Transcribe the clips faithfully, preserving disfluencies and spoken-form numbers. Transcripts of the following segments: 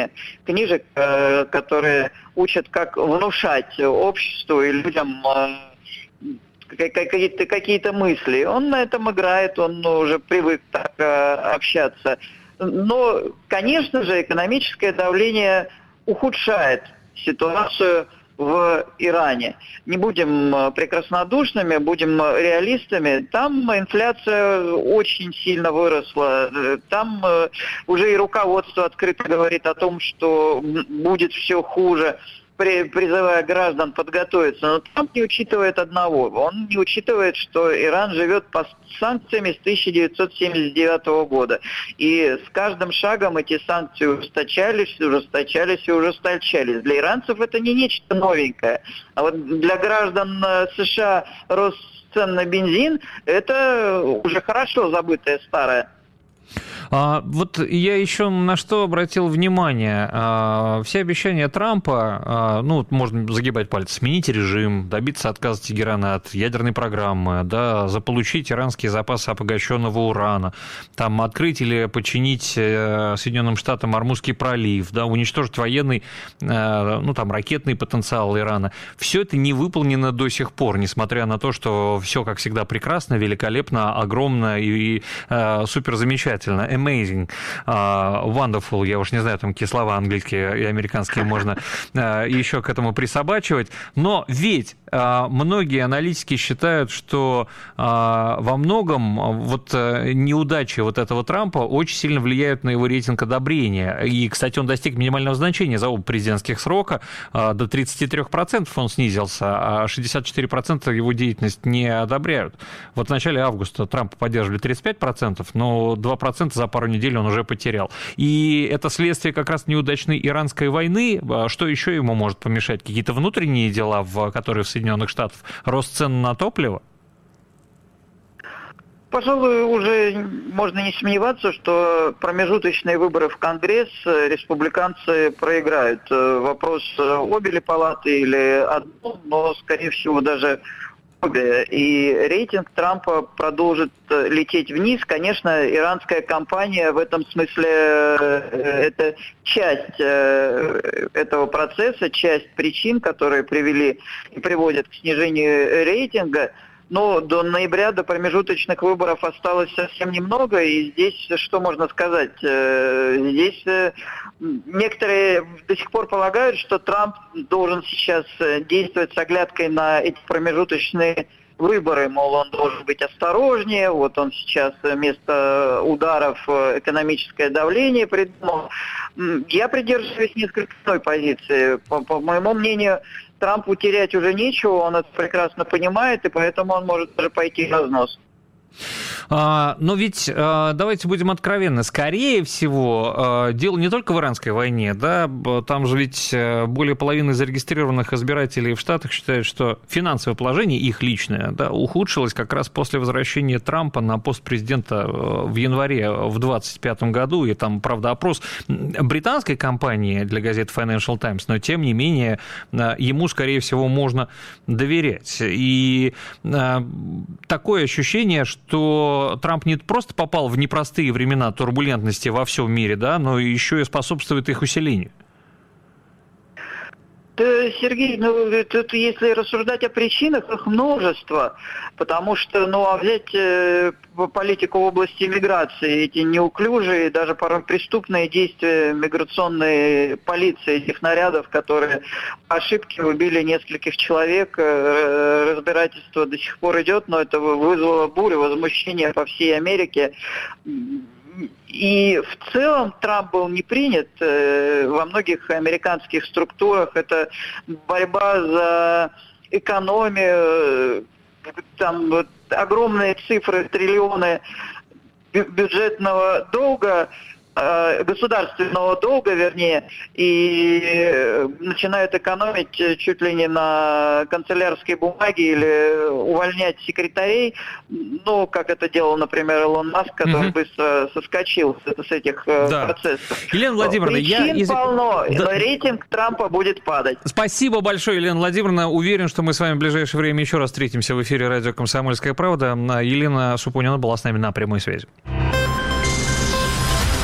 написание книжек, которые учат, как внушать обществу и людям какие-то, какие-то мысли. Он на этом играет, он уже привык так общаться. Но, конечно же, экономическое давление ухудшает ситуацию в Иране. Не будем прекраснодушными, будем реалистами. Там инфляция очень сильно выросла. Там уже и руководство открыто говорит о том, что будет все хуже, призывая граждан подготовиться. Но Трамп не учитывает одного. Он не учитывает, что Иран живет под санкциями с тысяча девятьсот семьдесят девятого года. И с каждым шагом эти санкции ужесточались, ужесточались и ужесточались. Для иранцев это не нечто новенькое. А вот для граждан США рост цен на бензин – это уже хорошо забытое старое. А, вот я еще на что обратил внимание. А, все обещания Трампа, а, ну, можно загибать пальцы, сменить режим, добиться отказа Тегерана от ядерной программы, да, заполучить иранские запасы обогащенного урана, там, открыть или подчинить э, Соединенным Штатам Ормузский пролив, да, уничтожить военный, э, ну, там, ракетный потенциал Ирана. Все это не выполнено до сих пор, несмотря на то, что все, как всегда, прекрасно, великолепно, огромно и э, супер замечательно. Amazing, uh, wonderful, я уж не знаю, там какие слова английские и американские можно uh, еще к этому присобачивать, но ведь uh, многие аналитики считают, что uh, во многом uh, вот uh, неудачи вот этого Трампа очень сильно влияют на его рейтинг одобрения, и, кстати, он достиг минимального значения за оба президентских срока, uh, до тридцать три процента он снизился, а шестьдесят четыре процента его деятельность не одобряют. Вот в начале августа Трампа поддерживали тридцать пять процентов, но два процента за пару недель он уже потерял. И это следствие как раз неудачной иранской войны. Что еще ему может помешать? Какие-то внутренние дела, в которые в Соединенных Штатах? Рост цен на топливо? Пожалуй, уже можно не сомневаться, что промежуточные выборы в Конгресс республиканцы проиграют. Вопрос, обе ли палаты или одну, но, скорее всего, даже и рейтинг Трампа продолжит лететь вниз. Конечно, иранская кампания в этом смысле это часть этого процесса, часть причин, которые привели и приводят к снижению рейтинга. Но до ноября, до промежуточных выборов осталось совсем немного, и здесь что можно сказать? Здесь некоторые до сих пор полагают, что Трамп должен сейчас действовать с оглядкой на эти промежуточные выборы, мол, он должен быть осторожнее, вот он сейчас вместо ударов экономическое давление придумал. Я придерживаюсь несколько иной позиции. По, по моему мнению, Трампу терять уже нечего, он это прекрасно понимает, и поэтому он может даже пойти в разнос. А, но ведь а, давайте будем откровенны, скорее всего, а, дело не только в иранской войне, да, там же ведь более половины зарегистрированных избирателей в Штатах считают, что финансовое положение их личное, да, ухудшилось как раз после возвращения Трампа на пост президента в январе в двадцать пятом году, и там, правда, опрос британской компании для газеты Financial Times, но тем не менее ему, скорее всего, можно доверять. И а, такое ощущение, что что Трамп не просто попал в непростые времена турбулентности во всем мире, да, но еще и способствует их усилению. Да, Сергей, ну, тут если рассуждать о причинах, их множество, потому что, ну, а взять э, политику в области миграции, эти неуклюжие, даже порой преступные действия миграционной полиции, этих нарядов, которые по ошибке убили нескольких человек, э, разбирательство до сих пор идет, но это вызвало бурю возмущения по всей Америке. И в целом Трамп был не принят э, во многих американских структурах. Это борьба за экономию, э, там вот, огромные цифры, триллионы бю- бюджетного долга, э, государственного долга, вернее, и э, начинают экономить чуть ли не на канцелярской бумаге или увольнять секретарей, ну, как это делал, например, Илон Маск, который угу. быстро соскочил с, с этих да. процессов. Елена Владимировна, Причин я... Из... полно, да. но рейтинг Трампа будет падать. Спасибо большое, Елена Владимировна. Уверен, что мы с вами в ближайшее время еще раз встретимся в эфире радио «Комсомольская правда». Елена Супонина была с нами на прямой связи.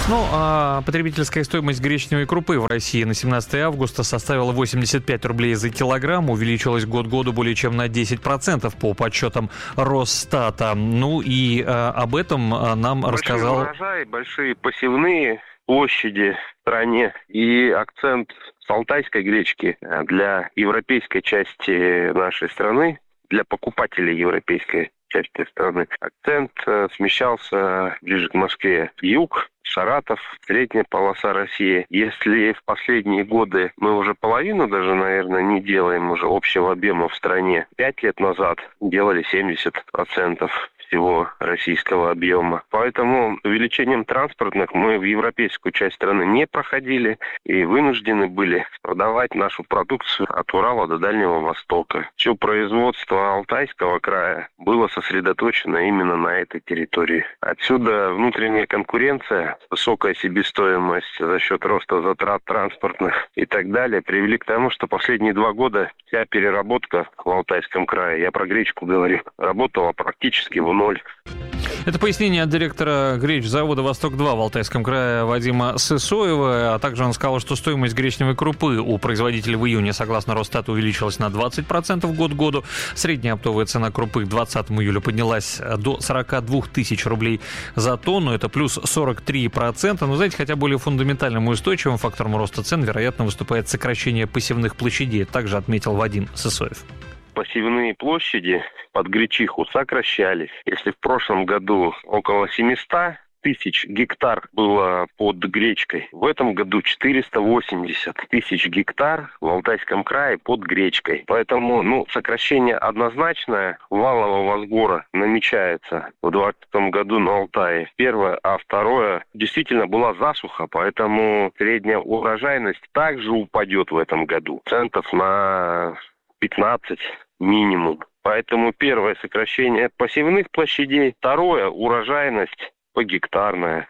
Ну, а потребительская стоимость гречневой крупы в России на семнадцатое августа составила восемьдесят пять рублей за килограмм, увеличилась год к году более чем на десять процентов по подсчетам Росстата. Ну и а, об этом а, нам большой рассказал... урожай, большие посевные площади в стране и акцент с алтайской гречки для европейской части нашей страны, для покупателей европейской части страны. Акцент смещался ближе к Москве. Юг, Саратов, средняя полоса России. Если в последние годы мы уже половину даже, наверное, не делаем уже общего объема в стране, пять лет назад делали семьдесят процентов всего российского объема. Поэтому увеличением транспортных мы в европейскую часть страны не проходили и вынуждены были продавать нашу продукцию от Урала до Дальнего Востока. Все производство Алтайского края было сосредоточено именно на этой территории. Отсюда внутренняя конкуренция, высокая себестоимость за счет роста затрат транспортных и так далее привели к тому, что последние два года вся переработка в Алтайском крае, я про гречку говорю, работала практически в ноль. Это пояснение от директора гречзавода «Восток-два» в Алтайском крае Вадима Сысоева. А также он сказал, что стоимость гречневой крупы у производителей в июне, согласно Росстату, увеличилась на двадцать процентов год к году. Средняя оптовая цена крупы к двадцатому июля поднялась до сорок два тысяч рублей за тонну. Это плюс сорок три процента. Но, знаете, хотя более фундаментальным и устойчивым фактором роста цен, вероятно, выступает сокращение посевных площадей. Также отметил Вадим Сысоев. Посевные площади под гречиху сокращались. Если в прошлом году около семьсот тысяч гектар было под гречкой, в этом году четыреста восемьдесят тысяч гектар в Алтайском крае под гречкой. Поэтому, ну, сокращение однозначное валового сбора намечается в двадцатом году на Алтае. Первое, а второе, действительно была засуха, поэтому средняя урожайность также упадет в этом году. Центов на пятнадцать минимум. Поэтому первое сокращение посевных площадей, второе урожайность погектарная.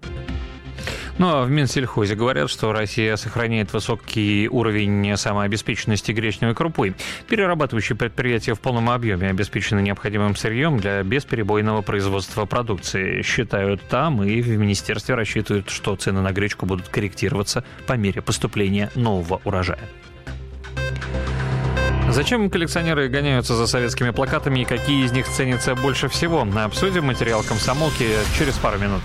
Ну а в Минсельхозе говорят, что Россия сохраняет высокий уровень самообеспеченности гречневой крупой. Перерабатывающие предприятия в полном объеме обеспечены необходимым сырьем для бесперебойного производства продукции, считают там, и в министерстве рассчитывают, что цены на гречку будут корректироваться по мере поступления нового урожая. Зачем коллекционеры гоняются за советскими плакатами и какие из них ценятся больше всего? Обсудим материал «Комсомолки» через пару минут.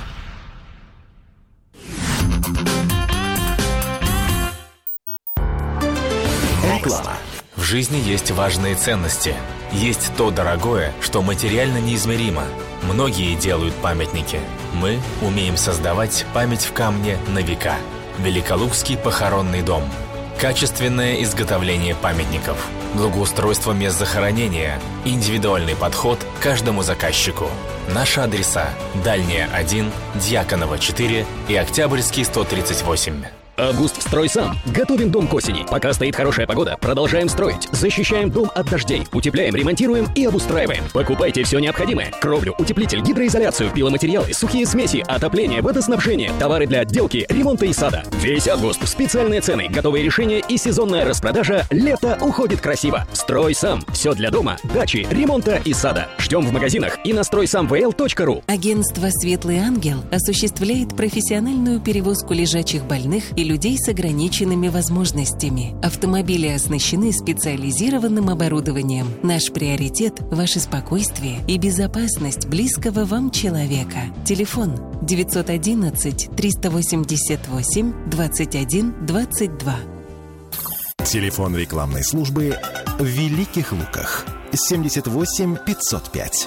Реклама. В жизни есть важные ценности. Есть то дорогое, что материально неизмеримо. Многие делают памятники. Мы умеем создавать память в камне на века. Великолукский похоронный дом. Качественное изготовление памятников, благоустройство мест захоронения, индивидуальный подход к каждому заказчику. Наши адреса: Дальняя один, Дьяконова четыре и Октябрьский сто тридцать восемь. Август строй сам. Готовим дом к осени. Пока стоит хорошая погода, продолжаем строить. Защищаем дом от дождей. Утепляем, ремонтируем и обустраиваем. Покупайте все необходимое: кровлю, утеплитель, гидроизоляцию, пиломатериалы, сухие смеси, отопление, водоснабжение, товары для отделки, ремонта и сада. Весь август специальные цены, готовые решения и сезонная распродажа. Лето уходит красиво. Строй сам. Все для дома, дачи, ремонта и сада. Ждем в магазинах и на строй сам вэ эл точка ру. Агентство «Светлый ангел» осуществляет профессиональную перевозку лежачих больных и людей с ограниченными возможностями. Автомобили оснащены специализированным оборудованием. Наш приоритет – ваше спокойствие и безопасность близкого вам человека. Телефон девятьсот одиннадцать триста восемьдесят восемь двадцать один двадцать два. Телефон рекламной службы в Великих Луках семьдесят восемь пятьсот пять.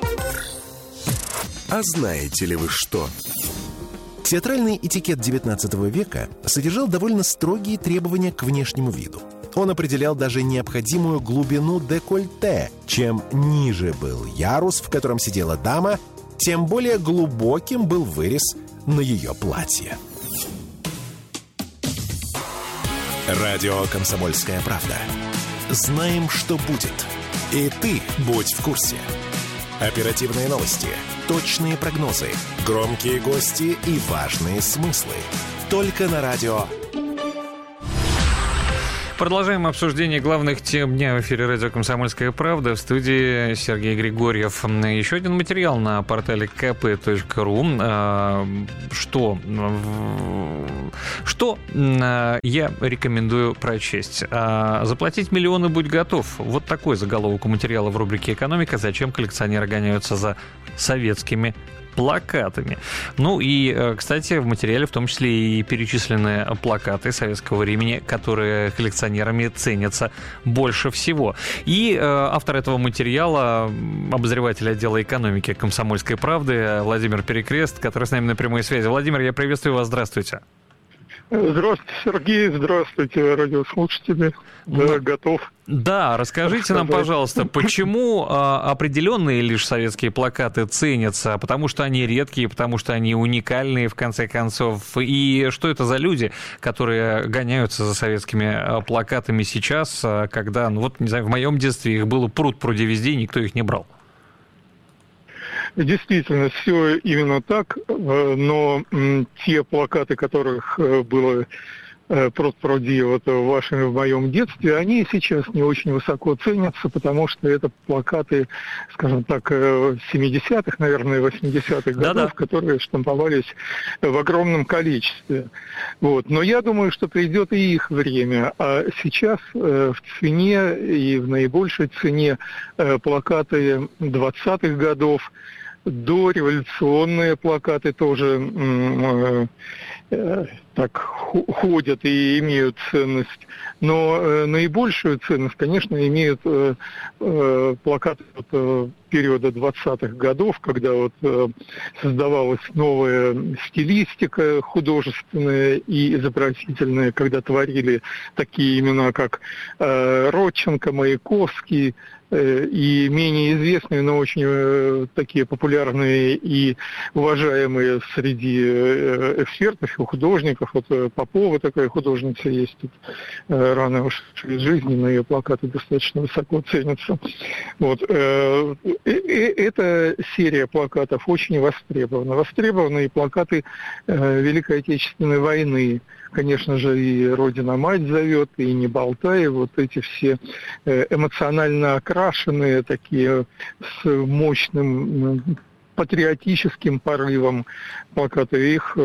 А знаете ли вы что? Театральный этикет девятнадцатого века содержал довольно строгие требования к внешнему виду. Он определял даже необходимую глубину декольте. Чем ниже был ярус, в котором сидела дама, тем более глубоким был вырез на ее платье. Радио «Комсомольская правда». Знаем, что будет. И ты будь в курсе. Оперативные новости, точные прогнозы, громкие гости и важные смыслы. Только на радио Продолжаем обсуждение главных тем дня в эфире радио «Комсомольская правда». В студии Сергей Григорьев. Еще один материал на портале ка пэ точка ру. Что? Что я рекомендую прочесть? Заплатить миллионы, будь готов. Вот такой заголовок у материала в рубрике «Экономика». Зачем коллекционеры гоняются за советскими плакатами. Ну и, кстати, в материале в том числе и перечислены плакаты советского времени, которые коллекционерами ценятся больше всего. И э, автор этого материала, обозреватель отдела экономики «Комсомольской правды» Владимир Перекрест, который с нами на прямой связи. Владимир, я приветствую вас. Здравствуйте. Здравствуйте, Сергей. Здравствуйте, радиослушатели. Да, ну, готов. Да, расскажите нам, пожалуйста, почему а, определенные лишь советские плакаты ценятся? Потому что они редкие, потому что они уникальные, в конце концов. И что это за люди, которые гоняются за советскими плакатами сейчас, когда, ну вот, не знаю, в моем детстве их было пруд-пруди везде, никто их не брал? Действительно, все именно так, но те плакаты, которых было пруд-пруди вот в вашем и в моем детстве, они сейчас не очень высоко ценятся, потому что это плакаты, скажем так, семидесятых, наверное, восьмидесятых годов, Да-да. которые штамповались в огромном количестве. Вот. Но я думаю, что придет и их время. А сейчас в цене и в наибольшей цене плакаты двадцатых годов, дореволюционные плакаты тоже э, э, так ходят и имеют ценность. Но э, наибольшую ценность, конечно, имеют э, э, плакаты от э, периода двадцатых годов, когда вот э, создавалась новая стилистика художественная и изобразительная, когда творили такие имена, как э, Родченко, Маяковский, и менее известные, но очень э, такие популярные и уважаемые среди э, экспертов и художников. Вот э, Попова такая художница есть, тут, э, рано ушедшая из жизни, но ее плакаты достаточно высоко ценятся. Вот, э, э, э, эта серия плакатов очень востребована. Востребованы и плакаты э, Великой Отечественной войны. Конечно же, и «Родина-мать» зовет, и «Не болтай», вот эти все эмоционально окрашенные, такие с мощным патриотическим порывом плакаты, их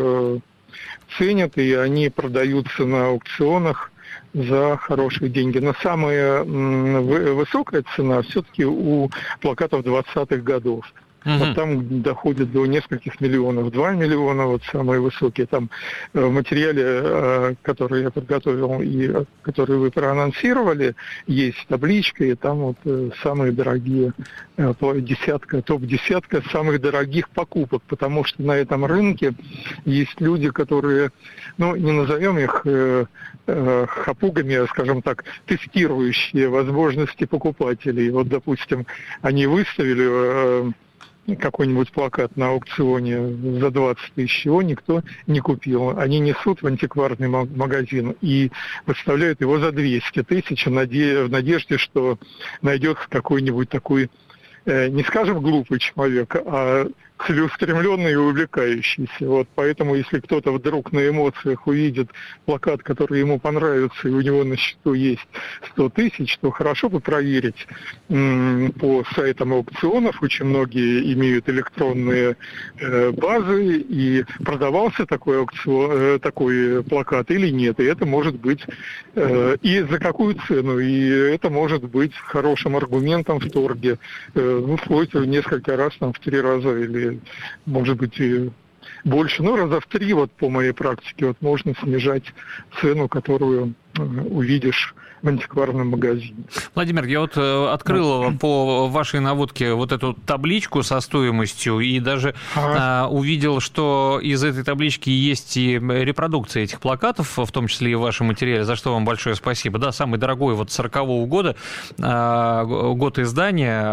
ценят, и они продаются на аукционах за хорошие деньги. Но самая высокая цена все-таки у плакатов двадцатых годов. Uh-huh. Вот там доходит до нескольких миллионов, два миллиона, вот самые высокие. Там в материале, который я подготовил и который вы проанонсировали, есть табличка, и там вот самые дорогие десятка, топ-десятка самых дорогих покупок, потому что на этом рынке есть люди, которые, ну, не назовем их э, э, хапугами, а, скажем так, тестирующие возможности покупателей. Вот, допустим, они выставили э, какой-нибудь плакат на аукционе за двадцать тысяч, его никто не купил. Они несут в антикварный магазин и выставляют его за двести тысяч в надежде, что найдется какой-нибудь такой, не скажем глупый человек, а целеустремленный и увлекающийся. Вот поэтому, если кто-то вдруг на эмоциях увидит плакат, который ему понравится, и у него на счету есть сто тысяч, то хорошо бы проверить м- по сайтам аукционов. Очень многие имеют электронные э, базы, и продавался такой аукцион, э, такой плакат или нет. И это может быть э, и за какую цену, и это может быть хорошим аргументом в торге. Э, ну, вплоть несколько раз, там, в три раза или может быть и больше, но раза в три, вот по моей практике, вот можно снижать цену, которую увидишь в антикварном магазине. Владимир, я вот э, открыл по вашей наводке вот эту табличку со стоимостью и даже а. э, увидел, что из этой таблички есть и репродукция этих плакатов, в том числе и в вашем материале, за что вам большое спасибо. Да, самый дорогой вот сорокового года, э, год издания,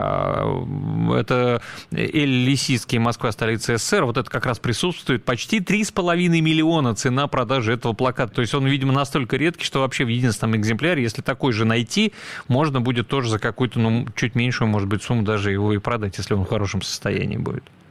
э, это Эль-Лисийский, Москва, столица СССР, вот это как раз присутствует, почти три с половиной миллиона цена продажи этого плаката. То есть он, видимо, настолько редкий, что вообще в единственном экземпляре, если такой же найти, можно будет тоже за какую-то, ну, чуть меньшую, может быть, сумму даже его и продать, если он в хорошем состоянии будет.